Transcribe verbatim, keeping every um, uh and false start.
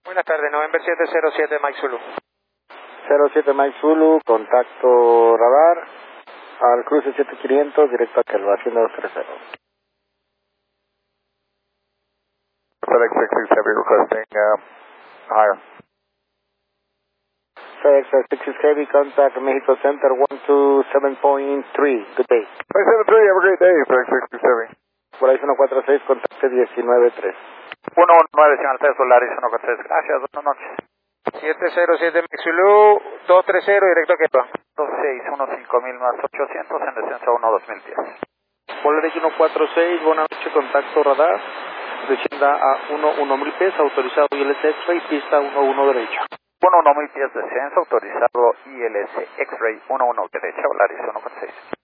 Buenas tardes, November siete cero siete Mike Zulu. cero siete Mike Zulu, contacto radar al cruce siete quinientos, directo a Kelva, hacienda dos tres cero. FedEx six six Heavy requesting uh, higher. FedEx six six Heavy, contact Mexico Center one two seven point three, good day. five seven three, have a great day, FedEx six six Heavy. Horizon uno cuatro seis, contacte diecinueve tres. uno uno nueve, señal tres, Solaris uno cuatro seis, gracias, buenas noches. siete cero siete Mike Zulu, dos tres cero, directo a Kelva. dos seis uno cinco mil más ochocientos en descenso a uno dos mil diez. Polaris uno cuatro seis, buenas noches, contacto radar, descienda a uno uno mil pies, autorizado I L S X-Ray, pista uno uno derecho. uno uno mil pies descenso, autorizado I L S X-Ray uno uno derecha, Volaris uno cuatro seis.